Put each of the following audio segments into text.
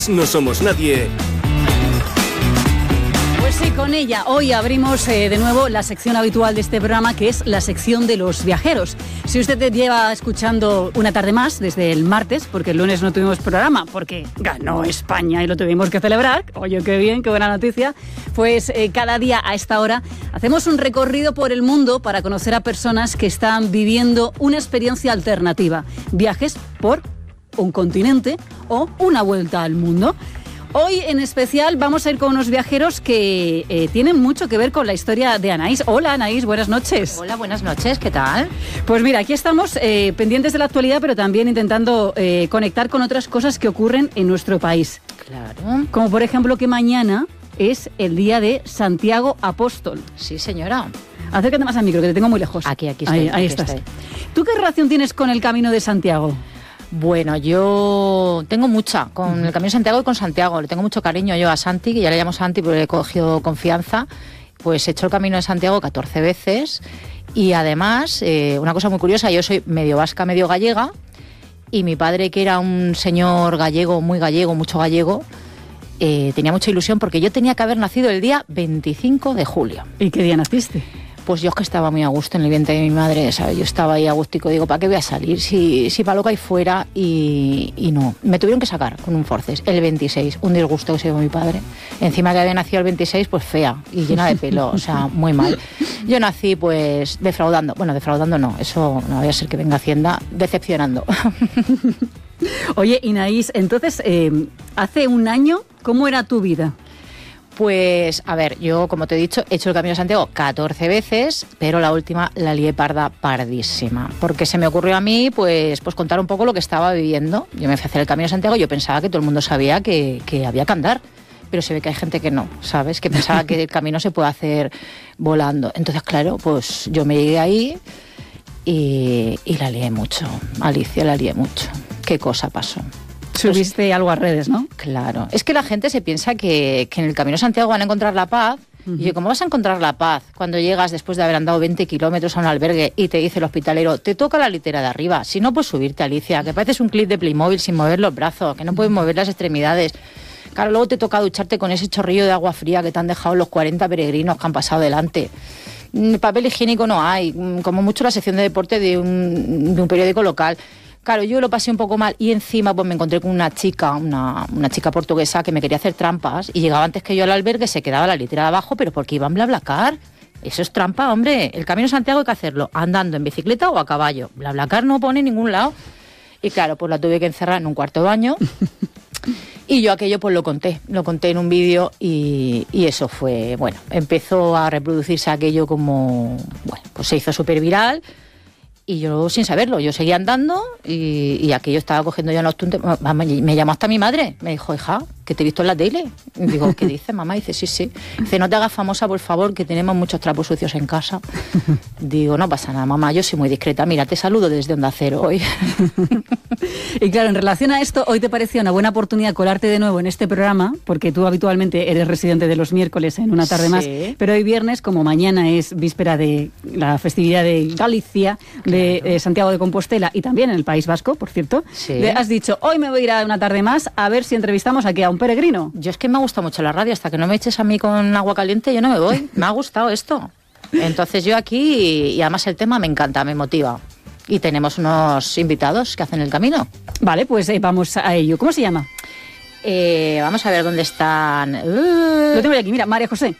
No somos nadie. Pues sí, con ella hoy abrimos de nuevo la sección habitual de este programa, que es la sección de los viajeros. Si usted te lleva escuchando una tarde más desde el martes, porque el lunes no tuvimos programa, porque ganó España y lo tuvimos que celebrar, oye, qué bien, qué buena noticia, pues cada día a esta hora hacemos un recorrido por el mundo para conocer a personas que están viviendo una experiencia alternativa, viajes por un continente o una vuelta al mundo. Hoy en especial vamos a ir con unos viajeros que tienen mucho que ver con la historia de Anaís. Hola Anaís, buenas noches. Hola, buenas noches, ¿qué tal? Pues mira, aquí estamos pendientes de la actualidad, pero también intentando conectar con otras cosas que ocurren en nuestro país. Claro. Como por ejemplo que mañana es el día de Santiago Apóstol. Sí, señora. Acércate más al micro, que te tengo muy lejos. Aquí estoy. Ahí estás. ¿Tú qué relación tienes con el Camino de Santiago? Bueno, yo tengo mucha con el Camino de Santiago y con Santiago. Le tengo mucho cariño yo a Santi, que ya le llamo Santi porque le he cogido confianza. Pues he hecho el Camino de Santiago 14 veces y además, una cosa muy curiosa, yo soy medio vasca, medio gallega y mi padre, que era un señor gallego, muy gallego, mucho gallego, tenía mucha ilusión porque yo tenía que haber nacido el día 25 de julio. ¿Y qué día naciste? Pues yo es que estaba muy a gusto en el vientre de mi madre, ¿sabes? Yo estaba ahí a gustico, digo, ¿para qué voy a salir? Si para lo que hay fuera y no. Me tuvieron que sacar con un forceps el 26, un disgusto que se llevó mi padre. Encima que había nacido el 26, pues fea y llena de pelo, o sea, muy mal. Yo nací pues defraudando, bueno, defraudando no, eso no vaya a ser que venga Hacienda, decepcionando. Oye, Anaís, entonces, hace un año, ¿cómo era tu vida? Pues, a ver, yo, como te he dicho, he hecho el Camino de Santiago 14 veces, pero la última la lié pardísima. Porque se me ocurrió a mí, pues contar un poco lo que estaba viviendo. Yo me fui a hacer el Camino de Santiago, yo pensaba que todo el mundo sabía que había que andar. Pero se ve que hay gente que no, ¿sabes? Que pensaba que el camino se puede hacer volando. Entonces, claro, pues yo me llegué ahí y la lié mucho. Alicia, la lié mucho. ¿Qué cosa pasó? Subiste algo a redes, ¿no? Claro. Es que la gente se piensa que en el Camino de Santiago van a encontrar la paz. Uh-huh. Y yo, ¿cómo vas a encontrar la paz cuando llegas después de haber andado 20 kilómetros a un albergue y te dice el hospitalero, te toca la litera de arriba? Si no, pues subirte, Alicia, que pareces un clip de Playmobil sin mover los brazos, que no puedes mover las extremidades. Claro, luego te toca ducharte con ese chorrillo de agua fría que te han dejado los 40 peregrinos que han pasado delante. Papel higiénico no hay, como mucho la sección de deporte de un periódico local. Claro, yo lo pasé un poco mal y encima pues me encontré con una chica portuguesa que me quería hacer trampas y llegaba antes que yo al albergue, se quedaba la litera de abajo, pero porque iba en BlaBlaCar. Eso es trampa, hombre. El Camino de Santiago hay que hacerlo andando en bicicleta o a caballo. BlaBlaCar no pone en ningún lado. Y claro, pues la tuve que encerrar en un cuarto de baño. Y yo aquello pues lo conté en un vídeo y eso fue, bueno, empezó a reproducirse aquello como, bueno, pues se hizo súper viral. Y yo sin saberlo, yo seguía andando y aquello estaba cogiendo ya unos tuntes. Me llamó hasta mi madre, me dijo, hija, que te he visto en la tele. Y digo, ¿qué dices, mamá? Dice, sí. Dice, no te hagas famosa, por favor, que tenemos muchos trapos sucios en casa. Digo, no pasa nada, mamá, yo soy muy discreta. Mira, te saludo desde Onda Cero hoy. Y claro, en relación a esto, hoy te parecía una buena oportunidad colarte de nuevo en este programa, porque tú habitualmente eres residente de los miércoles en una tarde más, pero hoy viernes, como mañana es víspera de la festividad de Galicia, de Santiago de Compostela y también en el País Vasco, por cierto, has dicho, hoy me voy a ir a una tarde más a ver si entrevistamos aquí a un peregrino. Yo es que me ha gustado mucho la radio, hasta que no me eches a mí con agua caliente yo no me voy, me ha gustado esto. Entonces yo aquí, y además el tema me encanta, me motiva. Y tenemos unos invitados que hacen el camino. Vale, pues vamos a ello. ¿Cómo se llama? Vamos a ver dónde están. Lo tengo aquí, mira, María José,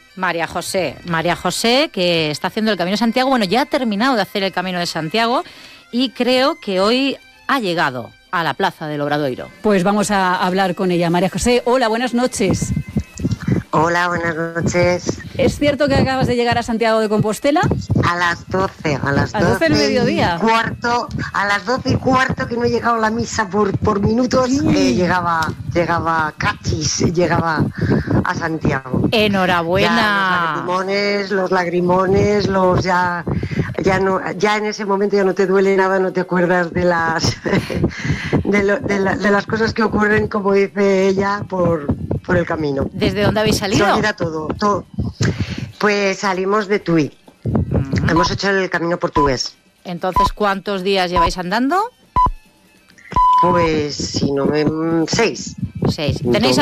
que está haciendo el Camino de Santiago. Bueno, ya ha terminado de hacer el Camino de Santiago y creo que hoy ha llegado a la Plaza del Obradoiro. Pues vamos a hablar con ella. María José, hola, buenas noches. Hola, buenas noches. ¿Es cierto que acabas de llegar a Santiago de Compostela? A las 12, a las 12 del mediodía. A las 12 y cuarto, que no he llegado a la misa por minutos, llegaba a Santiago. Enhorabuena. Los lagrimones, ya en ese momento ya no te duele nada, no te acuerdas de las de las cosas que ocurren, como dice ella, por el camino. ¿Desde dónde habéis salido? Se olvida todo. Pues salimos de Tui. Hemos hecho el camino portugués. Entonces, ¿cuántos días lleváis andando? Pues, 6. 6. ¿Tenéis